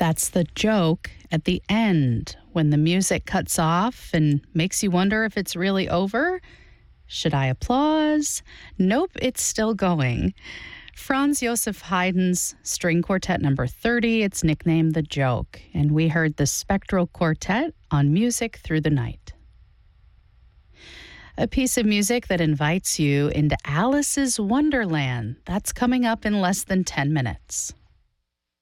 That's the joke at the end when the music cuts off and makes you wonder if it's really over. Should I applause? Nope, it's still going. Franz Josef Haydn's String Quartet number 30, it's nicknamed The Joke, and we heard the Spectral Quartet on Music Through the Night. A piece of music that invites you into Alice's Wonderland. That's coming up in less than 10 minutes.